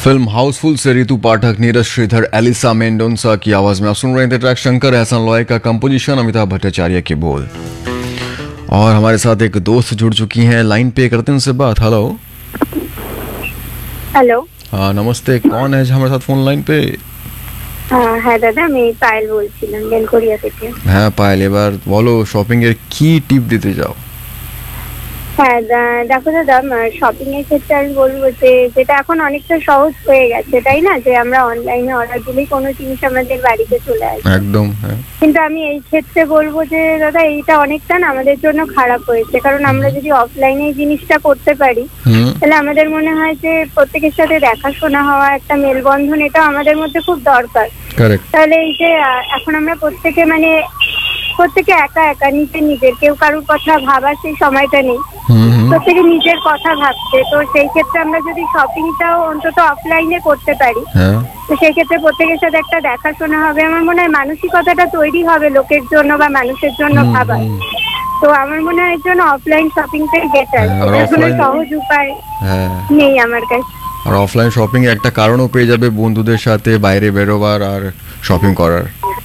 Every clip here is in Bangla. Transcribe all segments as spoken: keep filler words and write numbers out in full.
फिल्म हाउसफुल से रितु पाठक, नीरज श्रीधर, एलिसा मेंडोंसा की आवाज में आप सुन रहे थे ट्रैक शंकर एहसान लॉय का कंपोजिशन, अमिताभ भट्टाचार्य के बोल। और हमारे साथ एक दोस्त जुड़ चुकी हैं लाइन पे, करते हैं उनसे बात। Hello hello. हाँ नमस्ते, कौन है हमारे साथ फोन लाइन पे? হ্যাঁ দাদা, আমি পায়েল বলছিলাম বেলকরিয়া থেকে। হ্যাঁ পায়েল, এবার বলো শপিং এর কি টিপ দিতে চাও? হ্যাঁ দেখো দাদা, শপিং এর ক্ষেত্রে আমি বলবো যে যেটা এখন অনেকটা সহজ হয়ে গেছে, তাই না, যে আমরা অনলাইনে অর্ডার দিলেই কোনো জিনিস আমাদের বাড়িতে চলে আসে একদম। হ্যাঁ, কিন্তু আমি এই ক্ষেত্রে বলবো যে দাদা এইটা অনেকটা না আমাদের জন্য খারাপ হয়েছে, কারণ আমরা যদি অফলাইনে এই জিনিসটা করতে পারি তাহলে আমাদের মনে হয় যে প্রত্যেকের সাথে দেখাশোনা হওয়া, একটা মেলবন্ধন, এটা আমাদের মধ্যে খুব দরকার। তাহলে এই যে এখন আমরা প্রত্যেকে মানে প্রত্যেকে একা একা নিজে নিজের, কেউ কারোর কথা ভাবার সেই সময়টা নেই, প্রত্যেকে নিজের কথা ভাবছে। তো সেই ক্ষেত্রে আমরা যদি শপিংটাও অন্তত অফলাইনে করতে পারি তো সেই ক্ষেত্রে প্রত্যেকের সাথে একটা দেখাশোনা হবে, আমার মনে হয় মানসিকতাটা তৈরি হবে লোকের জন্য বা মানুষের জন্য ভাবার। তো আমার মনে হয় এর জন্য অফলাইন শপিংটাই বেটার, কোনো সহজ উপায় নেই আমার কাছে। আর অফলাইন শপিং একটা কারণও পেয়ে যাবে বন্ধুদের সাথে বাইরে বেরোবার আর শপিং করার।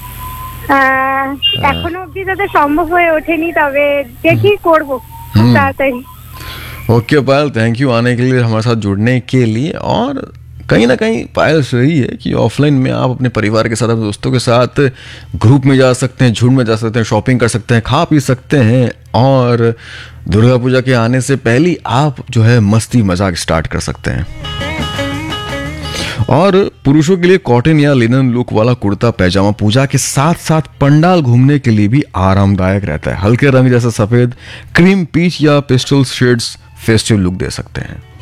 এখনো অব্দি তাদের সম্ভব হয়ে ওঠেনি, তবে দেখি করবো ताड़ाताड़ी। ओके पायल, थैंक यू आने के लिए, हमारे साथ जुड़ने के लिए। और कहीं ना कहीं पायल सही है कि ऑफलाइन में आप अपने परिवार के साथ, अपने दोस्तों के साथ ग्रुप में जा सकते हैं, झुंड में जा सकते हैं, शॉपिंग कर सकते हैं, खा पी सकते हैं, और दुर्गा पूजा के आने से पहले आप जो है मस्ती मजाक स्टार्ट कर सकते हैं। और पुरुषों के लिए कॉटन या लिनन लुक वाला कुर्ता पैजामा पूजा के साथ साथ पंडाल घूमने के लिए भी आरामदायक रहता है। हल्के रंग जैसा सफेद, क्रीम, पीच या पेस्टल शेड्स फेस्टिव लुक दे सकते हैं।